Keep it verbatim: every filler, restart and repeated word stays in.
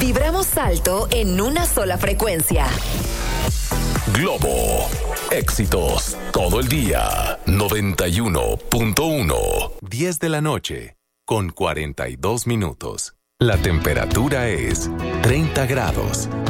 Vibramos alto en una sola frecuencia. Globo. Éxitos todo el día. noventa y uno punto uno. diez de la noche con cuarenta y dos minutos. La temperatura es treinta grados.